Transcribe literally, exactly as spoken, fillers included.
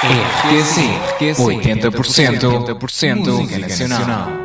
R Q C, oitenta por cento música nacional.